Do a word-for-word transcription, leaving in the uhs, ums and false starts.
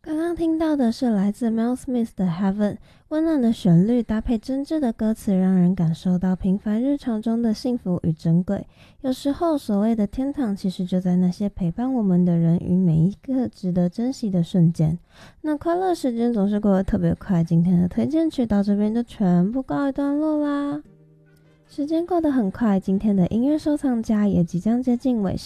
刚刚听到的是来自 Mel Smith 的 Heaven， 温暖的旋律搭配真挚的歌词，让人感受到平凡日常中的幸福与珍贵。有时候所谓的天堂，其实就在那些陪伴我们的人与每一个值得珍惜的瞬间。那快乐时间总是过得特别快，今天的推荐曲到这边就全部告一段落啦。时间过得很快，今天的音乐收藏家也即将接近尾声。